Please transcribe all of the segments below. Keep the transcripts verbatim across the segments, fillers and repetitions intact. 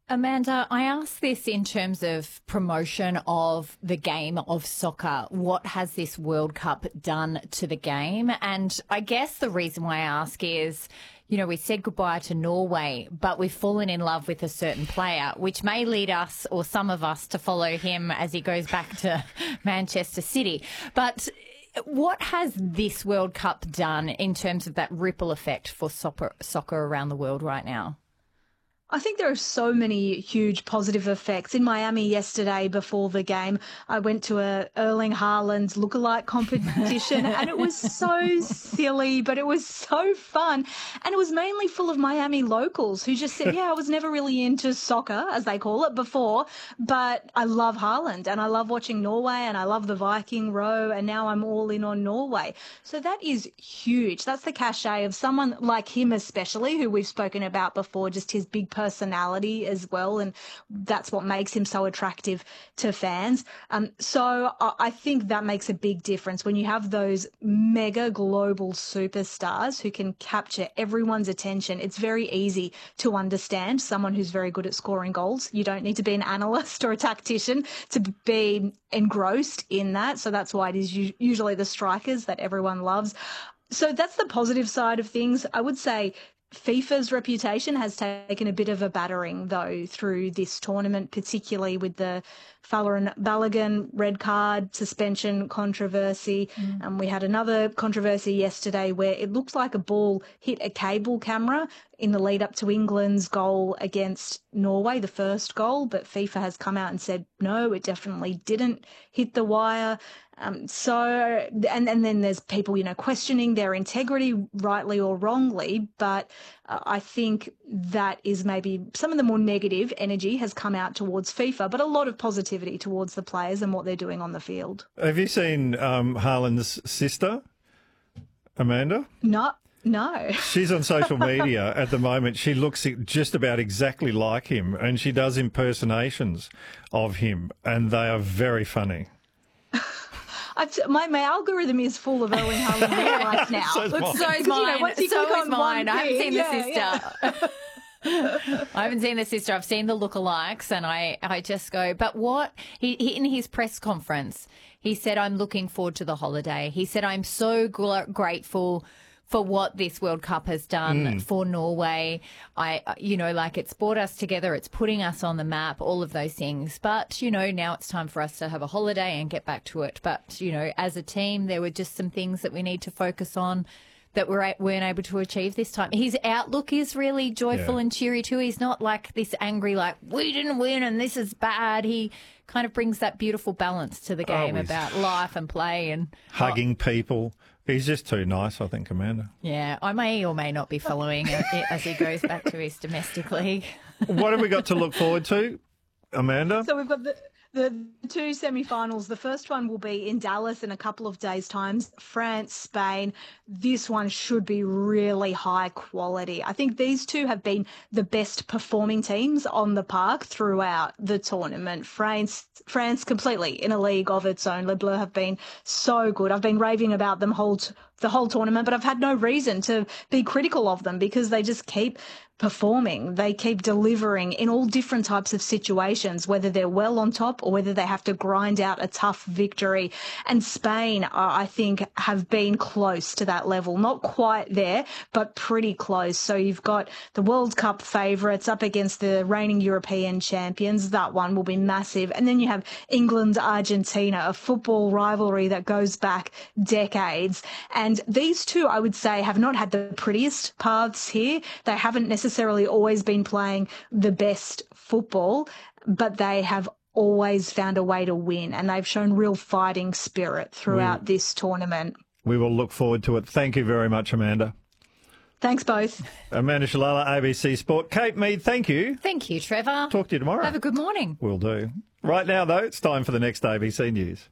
Amanda, I ask this in terms of promotion of the game of soccer. What has this World Cup done to the game? And I guess the reason why I ask is, you know, we said goodbye to Norway, but we've fallen in love with a certain player, which may lead us or some of us to follow him as he goes back to Manchester City. But what has this World Cup done in terms of that ripple effect for soccer, soccer around the world right now? I think there are so many huge positive effects. In Miami yesterday before the game, I went to a Erling Haaland lookalike competition and it was so silly, but it was so fun. And it was mainly full of Miami locals who just said, yeah, I was never really into soccer, as they call it, before, but I love Haaland and I love watching Norway and I love the Viking row and now I'm all in on Norway. So that is huge. That's the cachet of someone like him especially, who we've spoken about before, just his big personality as well, and that's what makes him so attractive to fans. Um, so I think that makes a big difference when you have those mega global superstars who can capture everyone's attention. It's very easy to understand someone who's very good at scoring goals. You don't need to be an analyst or a tactician to be engrossed in that. So that's why it is usually the strikers that everyone loves. So that's the positive side of things. I would say FIFA's reputation has taken a bit of a battering, though, through this tournament, particularly with the Falarin Balogun red card suspension controversy. Mm. Um, we had another controversy yesterday where it looked like a ball hit a cable camera in the lead up to England's goal against Norway, the first goal, but FIFA has come out and said, no, it definitely didn't hit the wire. Um, so, and, and then there's people, you know, questioning their integrity, rightly or wrongly, but uh, I think that is maybe some of the more negative energy has come out towards FIFA, but a lot of positivity towards the players and what they're doing on the field. Have you seen um, Haaland's sister, Amanda? No. No. She's on social media at the moment. She looks just about exactly like him, and she does impersonations of him, and they are very funny. I've, my, my algorithm is full of Erling Haaland right now. So is mine. So is mine. You know, so is mine. I haven't seen yeah, the sister. Yeah. I haven't seen the sister. I've seen the lookalikes, and I, I just go, but what? He, he in his press conference, he said, I'm looking forward to the holiday. He said, I'm so gl- grateful for what this World Cup has done mm. for Norway. I, you know, like it's brought us together. It's putting us on the map, all of those things. But, you know, now it's time for us to have a holiday and get back to it. But, you know, as a team, there were just some things that we need to focus on that we weren't able to achieve this time. His outlook is really joyful yeah. and cheery too. He's not like this angry, like, we didn't win and this is bad. He kind of brings that beautiful balance to the game oh, about life and play and hugging oh. people. He's just too nice, I think, Amanda. Yeah, I may or may not be following it as he goes back to his domestic league. What have we got to look forward to, Amanda? So we've got the, the two semi-finals. The first one will be in Dallas in a couple of days' time. France, Spain. This one should be really high quality. I think these two have been the best performing teams on the park throughout the tournament. France, France completely in a league of its own. Les Bleus have been so good. I've been raving about them whole t- the whole tournament, but I've had no reason to be critical of them because they just keep performing. They keep delivering in all different types of situations, whether they're well on top or whether they have to grind out a tough victory. And Spain, I think, have been close to that level. Not quite there, but pretty close. So you've got the World Cup favourites up against the reigning European champions. That one will be massive. And then you have England, Argentina, a football rivalry that goes back decades. And these two, I would say, have not had the prettiest paths here. They haven't necessarily always been playing the best football, but they have always found a way to win, and they've shown real fighting spirit throughout we, this tournament. We will look forward to it. Thank you very much, Amanda. Thanks both. Amanda Shalala, A B C Sport. Kate Mead, thank you. Thank you, Trevor. Talk to you tomorrow. Have a good morning. Will do. Right now, though, it's time for the next A B C News.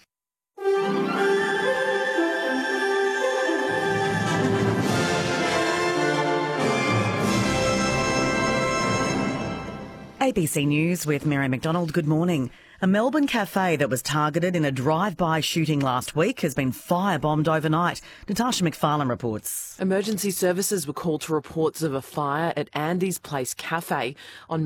A B C News with Mary McDonald. Good morning. A Melbourne cafe that was targeted in a drive-by shooting last week has been firebombed overnight. Natasha McFarlane reports. Emergency services were called to reports of a fire at Andy's Place Cafe on